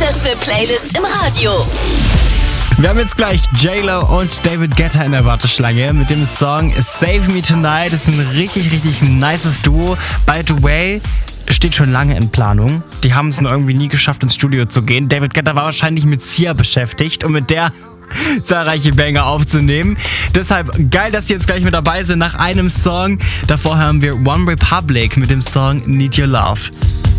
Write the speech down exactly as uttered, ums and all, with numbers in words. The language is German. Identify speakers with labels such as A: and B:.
A: Hotteste Playlist im Radio.
B: Wir haben jetzt gleich J-Lo und David Guetta in der Warteschlange mit dem Song Save Me Tonight. Das ist ein richtig, richtig nices Duo. By the way, steht schon lange in Planung. Die haben es nur irgendwie nie geschafft, ins Studio zu gehen. David Guetta war wahrscheinlich mit Sia beschäftigt und mit der zahlreiche Banger aufzunehmen. Deshalb geil, dass die jetzt gleich mit dabei sind nach einem Song. Davor haben wir One Republic mit dem Song Need Your Love.